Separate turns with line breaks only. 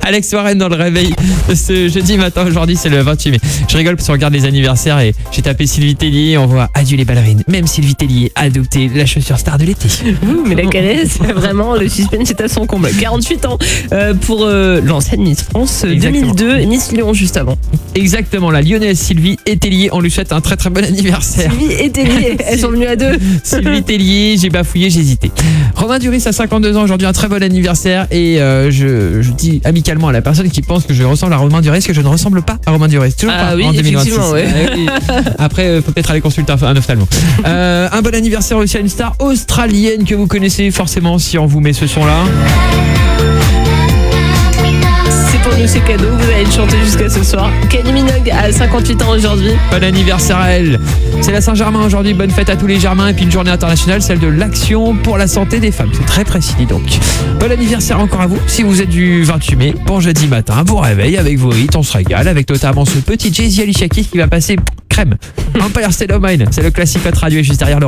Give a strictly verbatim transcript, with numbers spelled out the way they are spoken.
Alex Warren dans le réveil de ce jeudi matin. Aujourd'hui, c'est le vingt-huit mai. Je rigole parce qu'on regarde les anniversaires et j'ai tapé Sylvie Tellier. On voit adieu les ballerines. Même Sylvie Tellier a adopté la chaussure star de l'été.
Ouh, mais laquelle est c'est vraiment le suspense est à son comble. quarante-huit ans euh, pour euh, l'ancienne Miss France euh, deux mille deux et Miss Lyon juste avant.
Exactement, la lyonnaise Sylvie et Tellier. On lui souhaite un très très bon anniversaire.
Sylvie et Tellier, elles sont venues à deux.
Sylvie Tellier, j'ai bafouillé, j'ai hésité. Romain Duris a cinquante-deux ans aujourd'hui, un très bon anniversaire et euh, je, je dis amicalement à la personne qui pense que je ressemble à Romain Duris que je ne ressemble pas à Romain Duris. Toujours
Ah
pas
oui,
en deux mille vingt-six.
effectivement, ouais.
Après, euh, faut peut-être aller consulter un, un ophtalmo. Euh, un bon anniversaire aussi à une star australienne que vous connaissez forcément si on vous met ce son-là.
C'est pour nous, c'est cadeau. Vous allez le chanter jusqu'à ce soir. Kylie Minogue a cinquante-huit ans aujourd'hui.
Bon anniversaire à elle. C'est la Saint-Germain aujourd'hui. Bonne fête à tous les Germains. Et puis une journée internationale, celle de l'action pour la santé des femmes. C'est très précis, dis donc. Bon anniversaire encore à vous. Si vous êtes du vingt-huit mai, bon jeudi matin, bon réveil avec vos hits. On se régale avec notamment ce petit Jay-Z Alicia Keys qui va passer crème. Empire State of Mind. C'est le classique à traduire juste derrière le